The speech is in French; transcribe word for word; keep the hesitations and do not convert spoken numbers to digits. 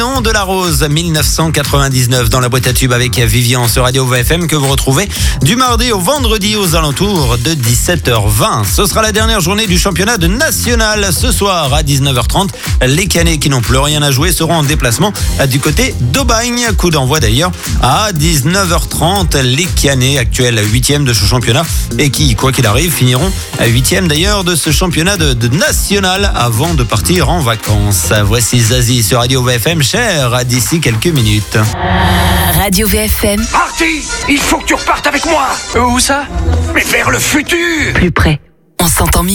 Manon de la Rose, dix-neuf cent quatre-vingt-dix-neuf dans la boîte à tubes avec Vivian sur Radio V F M que vous retrouvez du mardi au vendredi aux alentours de dix-sept heures vingt. Ce sera la dernière journée du championnat de national. Ce soir à dix-neuf heures trente, les Canets qui n'ont plus rien à jouer seront en déplacement du côté d'Aubagne. Coup d'envoi d'ailleurs à dix-neuf heures trente. Les Canets actuels huitième de ce championnat et qui, quoi qu'il arrive, finiront à huitième d'ailleurs de ce championnat de, de national avant de partir en vacances. Voici Zazie sur Radio V F M, cher d'ici quelques minutes. Radio V F M. Marty, il faut que tu repartes avec moi. Euh, où ça? Mais vers le futur. Plus près, on s'entend mieux.